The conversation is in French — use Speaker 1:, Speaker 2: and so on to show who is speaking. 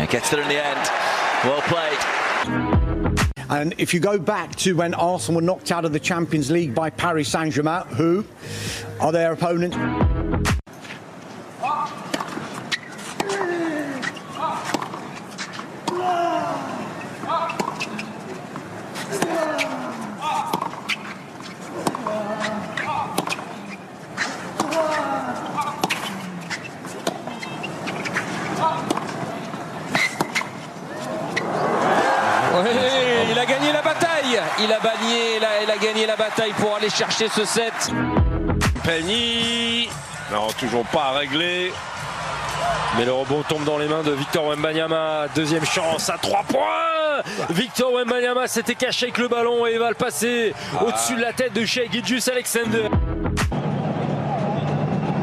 Speaker 1: gets there in the end. Well played.
Speaker 2: And if you go back to when Arsenal were knocked out of the Champions League by Paris Saint-Germain, who are their opponents?
Speaker 3: Oui, il a gagné la bataille. Il a gagné la bataille pour aller chercher ce set.
Speaker 4: Penny. Non, toujours pas réglé.
Speaker 3: Mais le rebond tombe dans les mains de Victor Wembanyama. Deuxième chance à 3 points. Victor Wembanyama s'était caché avec le ballon et il va le passer au-dessus de la tête de Shai Gilgeous-Alexander.